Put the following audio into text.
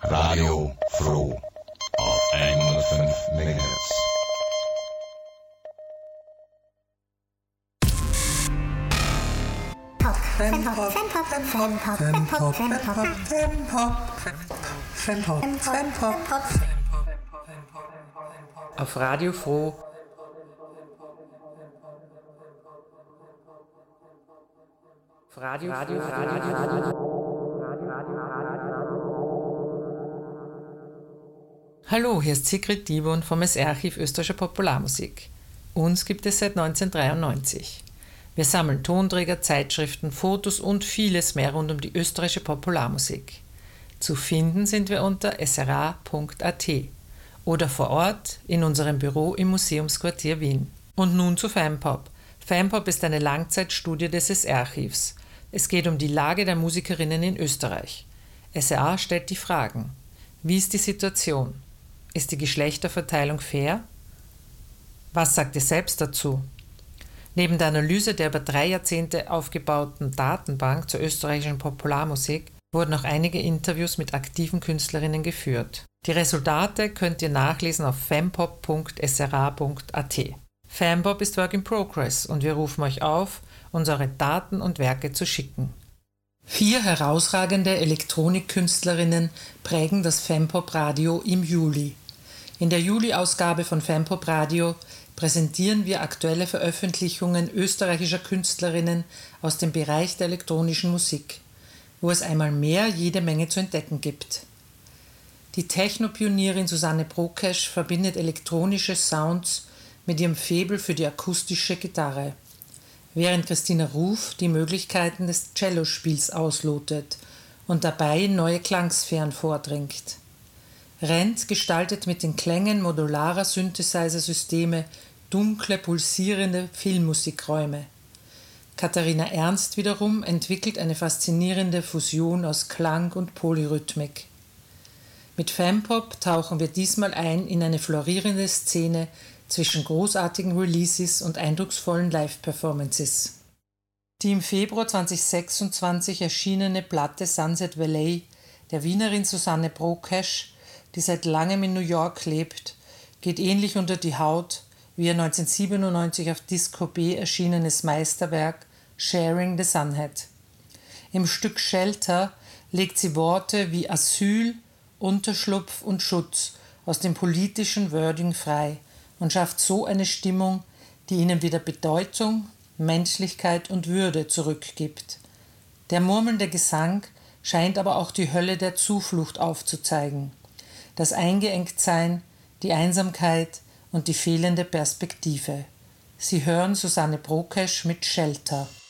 Radio Froh auf 105 MHz. Auf Radio Froh. Hallo, hier ist Sigrid Dibon vom SR-Archiv Österreichischer Popularmusik. Uns gibt es seit 1993. Wir sammeln Tonträger, Zeitschriften, Fotos und vieles mehr rund um die österreichische Popularmusik. Zu finden sind wir unter sra.at oder vor Ort in unserem Büro im Museumsquartier Wien. Und nun zu Fempop. Fempop ist eine Langzeitstudie des SR-Archivs. Es geht um die Lage der Musikerinnen in Österreich. SRA stellt die Fragen: Wie ist die Situation? Ist die Geschlechterverteilung fair? Was sagt ihr selbst dazu? Neben der Analyse der über 3 Jahrzehnte aufgebauten Datenbank zur österreichischen Popularmusik wurden auch einige Interviews mit aktiven Künstlerinnen geführt. Die Resultate könnt ihr nachlesen auf fempop.sra.at. Fempop ist Work in Progress und wir rufen euch auf, unsere Daten und Werke zu schicken. 4 herausragende Elektronikkünstlerinnen prägen das Fempop Radio im Juli. In der Juli-Ausgabe von Fempop Radio präsentieren wir aktuelle Veröffentlichungen österreichischer Künstlerinnen aus dem Bereich der elektronischen Musik, wo es einmal mehr jede Menge zu entdecken gibt. Die Techno-Pionierin Susanne Prokesch verbindet elektronische Sounds mit ihrem Faible für die akustische Gitarre, während Christina Ruf die Möglichkeiten des Cellospiels auslotet und dabei in neue Klangsphären vordringt. Rent gestaltet mit den Klängen modularer Synthesizer-Systeme dunkle, pulsierende Filmmusikräume. Katharina Ernst wiederum entwickelt eine faszinierende Fusion aus Klang und Polyrhythmik. Mit Fempop tauchen wir diesmal ein in eine florierende Szene zwischen großartigen Releases und eindrucksvollen Live-Performances. Die im Februar 2026 erschienene Platte Sunset Valley der Wienerin Susanne Prokesch, die seit langem in New York lebt, geht ähnlich unter die Haut wie ihr 1997 auf Disco B erschienenes Meisterwerk Sharing the Sunhead. Im Stück Shelter legt sie Worte wie Asyl, Unterschlupf und Schutz aus dem politischen Wording frei und schafft so eine Stimmung, die ihnen wieder Bedeutung, Menschlichkeit und Würde zurückgibt. Der murmelnde Gesang scheint aber auch die Hölle der Zuflucht aufzuzeigen. Das Eingeengtsein, die Einsamkeit und die fehlende Perspektive. Sie hören Susanne Prokesch mit Shelter.